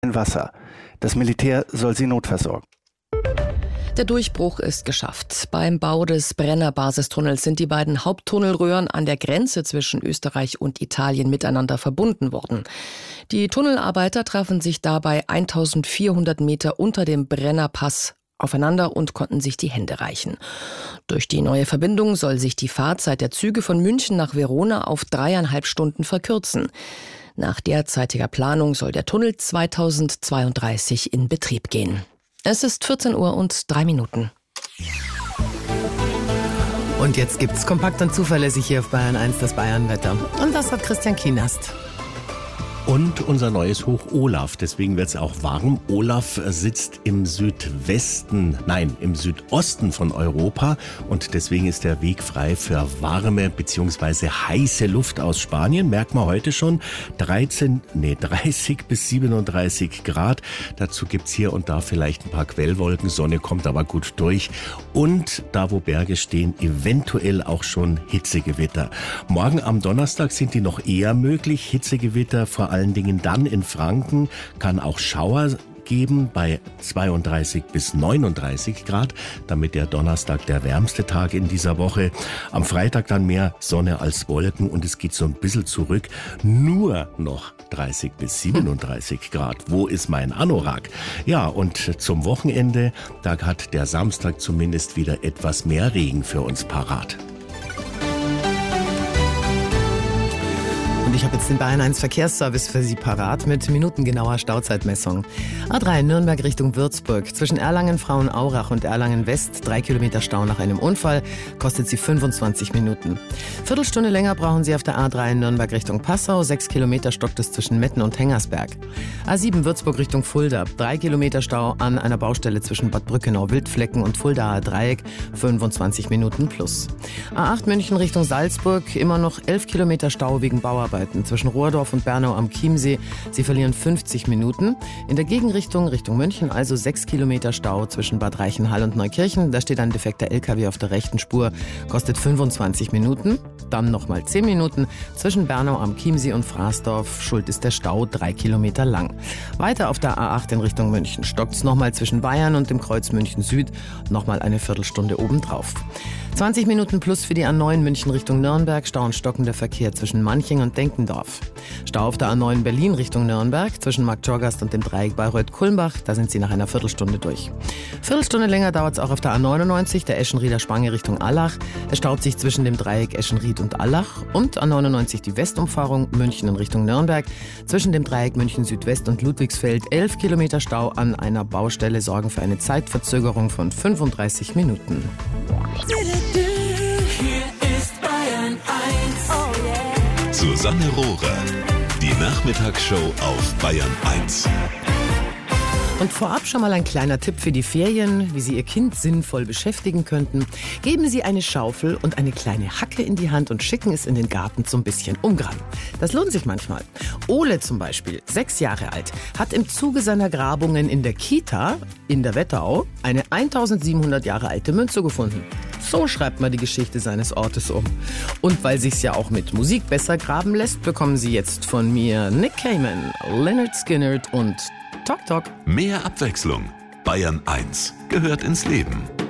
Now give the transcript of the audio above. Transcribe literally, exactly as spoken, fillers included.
Wasser. Das Militär soll sie notversorgen. Der Durchbruch ist geschafft. Beim Bau des Brenner-Basistunnels sind die beiden Haupttunnelröhren an der Grenze zwischen Österreich und Italien miteinander verbunden worden. Die Tunnelarbeiter trafen sich dabei eintausendvierhundert Meter unter dem Brennerpass aufeinander und konnten sich die Hände reichen. Durch die neue Verbindung soll sich die Fahrzeit der Züge von München nach Verona auf dreieinhalb Stunden verkürzen. Nach derzeitiger Planung soll der Tunnel zweitausendzweiunddreißig in Betrieb gehen. Es ist vierzehn Uhr und drei Minuten. Und jetzt gibt's kompakt und zuverlässig hier auf Bayern eins das Bayernwetter. Und das hat Christian Kienast. Und unser neues Hoch Olaf, deswegen wird es auch warm. Olaf sitzt im Südwesten, nein, im Südosten von Europa und deswegen ist der Weg frei für warme bzw. heiße Luft aus Spanien. Merkt man heute schon, dreizehn, nee, dreißig bis siebenunddreißig Grad. Dazu gibt's hier und da vielleicht ein paar Quellwolken, Sonne kommt aber gut durch. Und da, wo Berge stehen, eventuell auch schon Hitzegewitter. Morgen am Donnerstag sind die noch eher möglich, Hitzegewitter vor allen Dingen dann in Franken, kann auch Schauer geben bei zweiunddreißig bis neununddreißig Grad, damit der Donnerstag der wärmste Tag in dieser Woche. Am Freitag dann mehr Sonne als Wolken und es geht so ein bisschen zurück. Nur noch dreißig bis siebenunddreißig Grad. Wo ist mein Anorak? Ja, und zum Wochenende, da hat der Samstag zumindest wieder etwas mehr Regen für uns parat. Und ich habe jetzt den Bayern eins Verkehrsservice für Sie parat mit minutengenauer Stauzeitmessung. A drei Nürnberg Richtung Würzburg. Zwischen Erlangen-Frauenaurach und Erlangen-West. Drei Kilometer Stau nach einem Unfall. Kostet Sie fünfundzwanzig Minuten. Viertelstunde länger brauchen Sie auf der A drei Nürnberg Richtung Passau. Sechs Kilometer stockt es zwischen Metten und Hengersberg. A sieben Würzburg Richtung Fulda. Drei Kilometer Stau an einer Baustelle zwischen Bad Brückenau-Wildflecken und Fuldaer Dreieck. fünfundzwanzig Minuten plus. A acht München Richtung Salzburg. Immer noch elf Kilometer Stau wegen Bauarbeit zwischen Rohrdorf und Bernau am Chiemsee. Sie verlieren fünfzig Minuten. In der Gegenrichtung, Richtung München, also sechs Kilometer Stau zwischen Bad Reichenhall und Neukirchen. Da steht ein defekter L K W auf der rechten Spur, kostet fünfundzwanzig Minuten. Dann nochmal zehn Minuten zwischen Bernau am Chiemsee und Fraßdorf. Schuld ist der Stau, drei Kilometer lang. Weiter auf der A acht in Richtung München stockt es nochmal zwischen Bayern und dem Kreuz München Süd. Nochmal eine Viertelstunde obendrauf. zwanzig Minuten plus für die A neun München Richtung Nürnberg. Stau und stockender Verkehr zwischen Manching und Denkendorf. Stau auf der A neun Berlin Richtung Nürnberg zwischen Marktschorgast und dem Dreieck Bayreuth-Kulmbach. Da sind Sie nach einer Viertelstunde durch. Viertelstunde länger dauert es auch auf der A neunundneunzig, der Eschenrieder Spange Richtung Allach. Es staut sich zwischen dem Dreieck Eschenried und Allach. Und A neunundneunzig die Westumfahrung München in Richtung Nürnberg. Zwischen dem Dreieck München Südwest und Ludwigsfeld. elf Kilometer Stau an einer Baustelle sorgen für eine Zeitverzögerung von fünfunddreißig Minuten. Hier ist Bayern eins. Oh yeah. Susanne Rohrer, die Nachmittagsshow auf Bayern eins. Und vorab schon mal ein kleiner Tipp für die Ferien, wie Sie Ihr Kind sinnvoll beschäftigen könnten. Geben Sie eine Schaufel und eine kleine Hacke in die Hand und schicken es in den Garten zum bisschen umgraben. Das lohnt sich manchmal. Ole zum Beispiel, sechs Jahre alt, hat im Zuge seiner Grabungen in der Kita in der Wetterau eine eintausendsiebenhundert Jahre alte Münze gefunden. So schreibt man die Geschichte seines Ortes um. Und weil sich's ja auch mit Musik besser graben lässt, bekommen Sie jetzt von mir Nick Cayman, Lynyrd Skynyrd und Tok Tok. Mehr Abwechslung. Bayern eins gehört ins Leben.